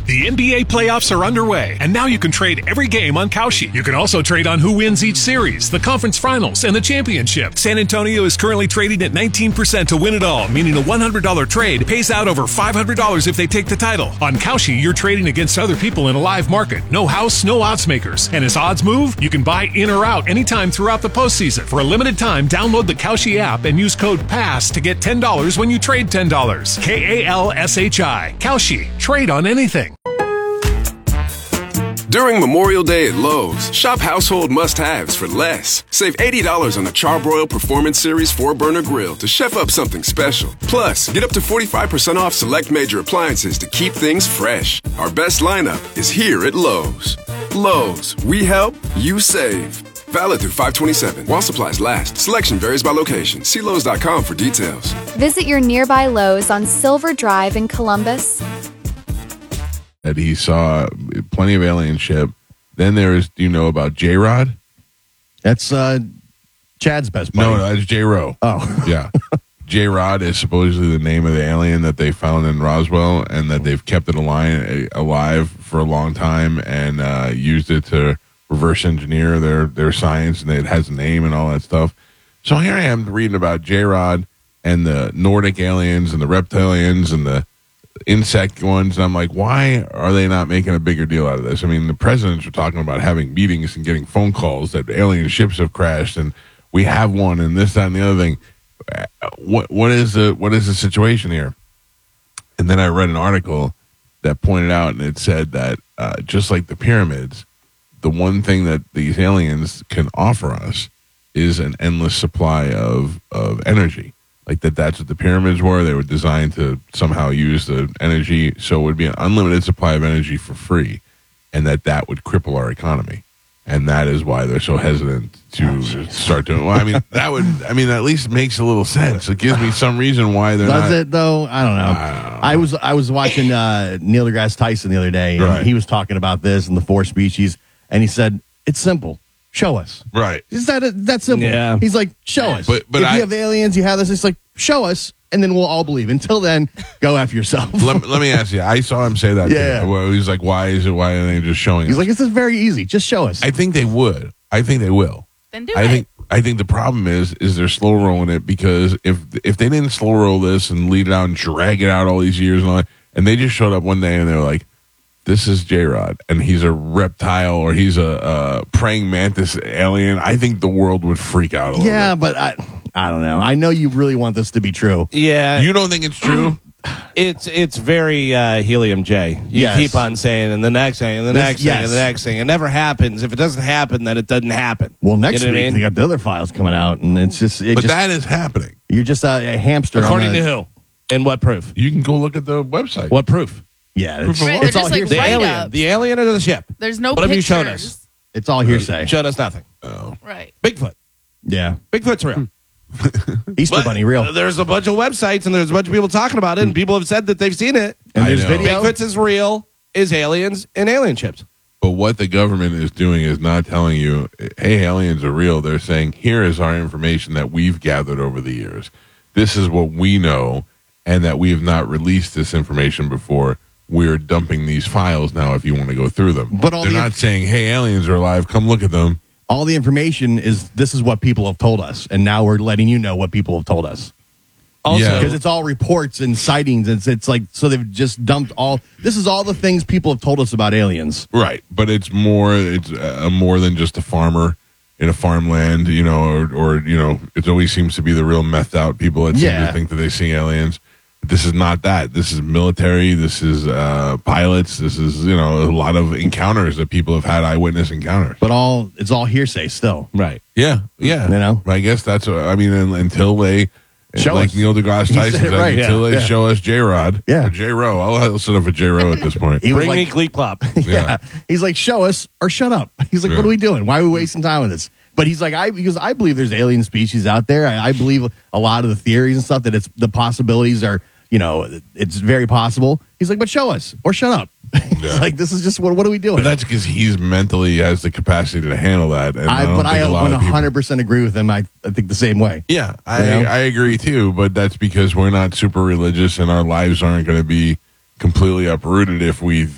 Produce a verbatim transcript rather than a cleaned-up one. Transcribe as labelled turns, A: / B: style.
A: The N B A playoffs are underway, and now you can trade every game on Kalshi. You can also trade on who wins each series, the conference finals, and the championship. San Antonio is currently trading at nineteen percent to win it all, meaning a one hundred dollars trade pays out over five hundred dollars if they take the title. On Kalshi, you're trading against other people in a live market. No house, no odds makers. And as odds move, you can buy in or out anytime throughout the postseason. For a limited time, download the Kalshi app and use code PASS to get ten dollars when you trade ten dollars. K A L S H I. Kalshi. Trade on anything.
B: During Memorial Day at Lowe's, shop household must-haves for less. Save eighty dollars on a Charbroil Performance Series four burner grill to chef up something special. Plus, get up to forty-five percent off select major appliances to keep things fresh. Our best lineup is here at Lowe's. Lowe's, we help, you save. Valid through five twenty-seven. While supplies last. Selection varies by location. See Lowe's dot com for details.
C: Visit your nearby Lowe's on Silver Drive in Columbus.
D: That he saw plenty of alien ship. Then there's, do you know about J-Rod?
E: That's uh, Chad's best buddy.
D: No, no, that's J-Ro.
E: Oh.
D: Yeah. J-Rod is supposedly the name of the alien that they found in Roswell, and that they've kept it alive, alive for a long time and uh, used it to reverse engineer their, their science, and it has a name and all that stuff. So here I am reading about J-Rod and the Nordic aliens and the reptilians and the insect ones, and I'm like, why are they not making a bigger deal out of this? I mean, the presidents are talking about having meetings and getting phone calls that alien ships have crashed and we have one and this, that, and the other thing. What what is the what is the situation here? And then I read an article that pointed out, and it said that uh, just like the pyramids, the one thing that these aliens can offer us is an endless supply of of energy. Like that, that's what the pyramids were. They were designed to somehow use the energy, so it would be an unlimited supply of energy for free, and that that would cripple our economy. And that is why they're so hesitant to oh, start doing. Well, I mean, that would, I mean, at least makes a little sense. It gives me some reason why they're
E: Does
D: not.
E: it though? I don't know. I, don't know. I was I was watching uh, Neil deGrasse Tyson the other day, and
D: right.
E: he was talking about this and the four species, and he said it's simple. Show us.
D: Right.
E: Is that a, that simple?
F: Yeah.
E: He's like, show us.
D: But, but
E: if
D: I,
E: you have aliens, you have this. It's like, show us, and then we'll all believe. Until then, go after yourself.
D: let, let me ask you. I saw him say that.
E: Yeah.
D: Well, he's like, why is it? Why are they just showing
E: He's
D: us?
E: like, this is very easy. Just show us.
D: I think they would. I think they will.
G: Then do
D: I
G: it.
D: think I think the problem is is they're slow rolling it, because if if they didn't slow roll this and lead it out and drag it out all these years and all that, and they just showed up one day and they were like, this is J-Rod and he's a reptile or he's a, a praying mantis alien, I think the world would freak out a little
E: yeah,
D: bit.
E: but I I don't know. I know you really want this to be true.
F: Yeah.
D: You don't think it's true?
F: It's it's very uh, Helium J. You
E: Yes.
F: keep on saying, and the next thing, and the
E: This-
F: next
E: yes.
F: thing, and the next thing. It never happens. If it doesn't happen, then it doesn't happen.
E: Well, next
F: You know what
E: week
F: I mean?
E: they got the other files coming out, and it's just it
D: But
E: just,
D: that is happening.
E: you're just a, a hamster.
F: According
E: on
F: to
E: a,
F: who? And what proof?
D: You can go look at the website.
F: What proof?
E: Yeah, it's,
G: Right,
E: it's
G: they're
E: all
G: just like
E: hearsay.
F: The
G: Write
F: alien.
G: up.
F: The alien or the ship?
G: There's no
F: What have you
G: pictures.
F: shown us?
E: It's all hearsay.
F: Showed us nothing.
D: Oh.
G: Right.
F: Bigfoot.
E: Yeah,
F: Bigfoot's real.
E: Easter
F: But
E: Bunny real.
F: There's a bunch of websites and there's a bunch of people talking about it, and people have said that they've seen it.
E: And
D: I
E: there's
D: know.
E: video.
F: Bigfoot's is real, is aliens, and alien ships.
D: But what the government is doing is not telling you, hey, aliens are real. They're saying, here is our information that we've gathered over the years. This is what we know, and that we have not released this information before. We're dumping these files now if you want to go through them.
E: But all
D: they're
E: the-
D: not saying, hey, aliens are alive. Come look at them.
E: All the information is this is what people have told us, and now we're letting you know what people have told us.
F: Also,
D: Yeah.
E: Because it's all reports and sightings. It's it's like so they've just dumped all. This is all the things people have told us about aliens.
D: Right. But it's more, it's uh, more than just a farmer in a farmland, you know, or, or, you know, it always seems to be the real methed out people that seem
E: Yeah.
D: to think that they see aliens. This is not that. This is military. This is uh, pilots. This is, you know, a lot of encounters that people have had, eyewitness encounters.
E: But all it's all hearsay still.
F: right.
D: Yeah, yeah.
E: You know?
D: I guess that's what, I mean, un- until they,
E: Show
D: like
E: us.
D: Neil deGrasse
E: He
D: Tyson
E: said it
D: said,
E: right.
D: until
E: Yeah,
D: they
E: yeah.
D: show us J-Rod.
E: Yeah.
D: Or J-Ro. I'll, I'll sit up for J-Ro at this point.
E: He was
F: Bring me
E: like,
F: Gleek Plop.
E: yeah. He's like, show us or shut up. He's like,
D: Yeah.
E: what are we doing? Why are we wasting time with this? But he's like, I because I believe there's alien species out there. I, I believe a lot of the theories and stuff that it's the possibilities are, you know, it's very possible. He's like, but show us or shut up. He's
D: Yeah.
E: like, this is just what what are we doing?
D: But that's because he's mentally has the capacity to handle that. And
E: I,
D: I, don't
E: but I
D: think a lot of people-
E: one hundred percent agree with him. I, I think the same way.
D: Yeah, I,
E: You know?
D: I agree too, but that's because we're not super religious and our lives aren't going to be completely uprooted if we